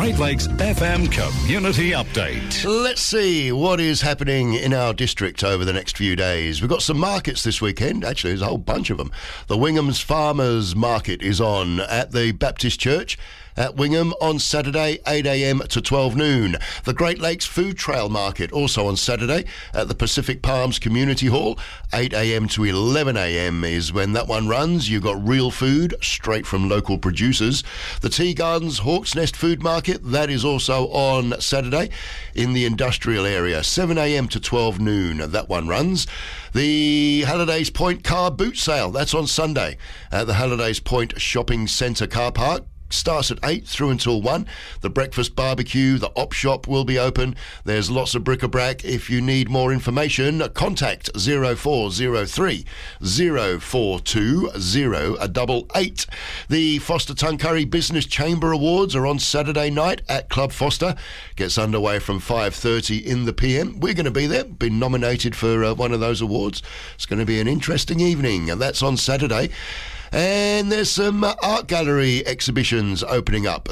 Great Lakes FM Community Update. Let's see what is happening in our district over the next few days. We've got some markets this weekend. Actually, there's a whole bunch of them. The Wingham's Farmers Market is on at the Baptist Church at Wingham on Saturday, 8 a.m. to 12 noon. The Great Lakes Food Trail Market also on Saturday at the Pacific Palms Community Hall, 8 a.m. to 11 a.m. is when that one runs. You've got real food straight from local producers. The Tea Gardens Hawks Nest Food Market, that is also on Saturday in the industrial area, 7 a.m. to 12 noon. That one runs. The Hallidays Point Car Boot Sale, that's on Sunday at the Hallidays Point Shopping Centre car park. Starts at 8 through until 1. The breakfast barbecue, the op shop will be open. There's lots of bric-a-brac. If you need more information, contact 0403 042 088. The Foster Tuncurry Business Chamber Awards are on Saturday night at Club Foster. Gets underway from 5:30 in the PM. We're going to be there. Been nominated for one of those awards. It's going to be an interesting evening, and that's on Saturday. And there's some art gallery exhibitions opening up.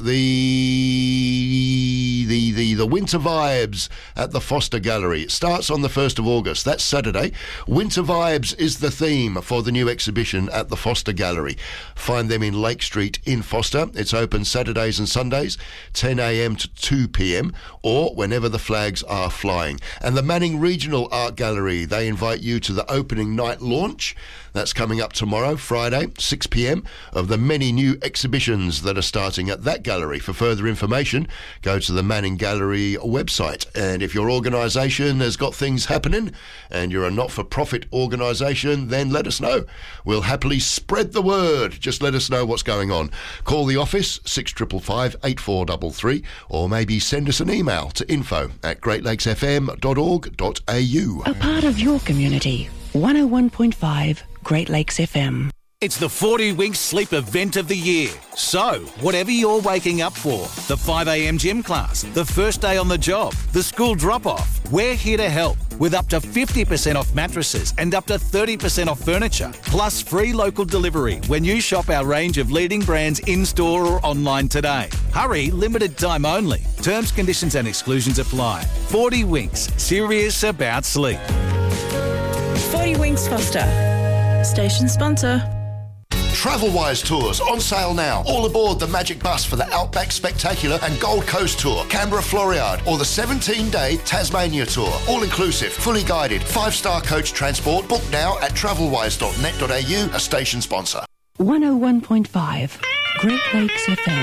The Winter Vibes at the Foster Gallery. It starts on the 1st of August. That's Saturday. Winter Vibes is the theme for the new exhibition at the Foster Gallery. Find them in Lake Street in Foster. It's open Saturdays and Sundays, 10 a.m. to 2 p.m, or whenever the flags are flying. And the Manning Regional Art Gallery, they invite you to the opening night launch. That's coming up tomorrow, Friday, 6 p.m, of the many new exhibitions that are starting at that gallery. For further information, go to the Manning Gallery website. And if your organisation has got things happening and you're a not-for-profit organisation, then let us know. We'll happily spread the word. Just let us know what's going on. Call the office, 6555 8433, or maybe send us an email to info@greatlakesfm.org.au. A part of your community. 101.5 Great Lakes FM. It's the 40 Winks Sleep event of the year. So, whatever you're waking up for, the 5 a.m. gym class, the first day on the job, the school drop-off, we're here to help with up to 50% off mattresses and up to 30% off furniture, plus free local delivery when you shop our range of leading brands in-store or online today. Hurry, limited time only. Terms, conditions and exclusions apply. 40 Winks, serious about sleep. 40 Winks Foster. Station sponsor. Travelwise Tours on sale now. All aboard the Magic Bus for the Outback Spectacular and Gold Coast Tour, Canberra Floriade, or the 17-day Tasmania Tour. All inclusive, fully guided, 5-star coach transport. Book now at travelwise.net.au, a station sponsor. 101.5 Great Lakes FM.